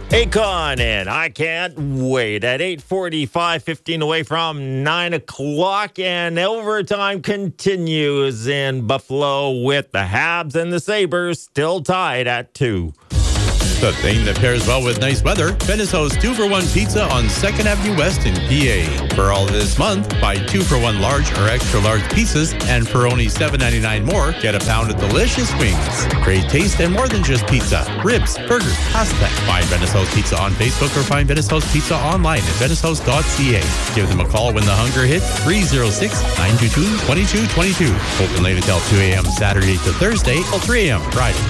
Akon and I Can't Wait at 8:45, 15 away from 9 o'clock, and overtime continues in Buffalo with the Habs and the Sabres still tied at 2. The thing that pairs well with nice weather, Venice hosts 2-for-1 pizza on 2nd Avenue West in PA. For all this month, buy 2-for-1 large or extra large pizzas, and for only $7.99 more, get a pound of delicious wings. Great taste and more than just pizza. Ribs, burgers, pasta. Find Venice House Pizza on Facebook or find Venice House Pizza online at venicehouse.ca. Give them a call when the hunger hits, 306-922-2222. Open late until 2 a.m. Saturday to Thursday till 3 a.m. Friday.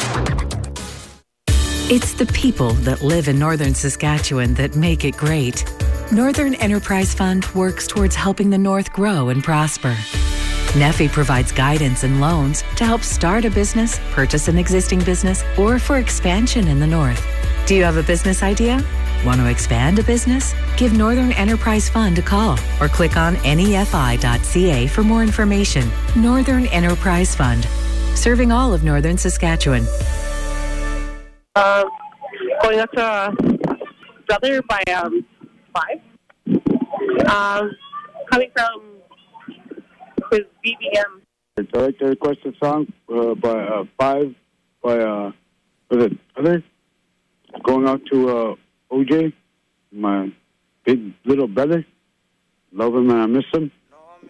It's the people that live in Northern Saskatchewan that make it great. Northern Enterprise Fund works towards helping the North grow and prosper. NEFI provides guidance and loans to help start a business, purchase an existing business, or for expansion in the North. Do you have a business idea? Want to expand a business? Give Northern Enterprise Fund a call or click on nefi.ca for more information. Northern Enterprise Fund, serving all of Northern Saskatchewan. Going up to Brother by 5. Coming from his BBM. I'd like to request a song by 5 by was it Brother? Going out to OJ, my big little brother. Love him and I miss him.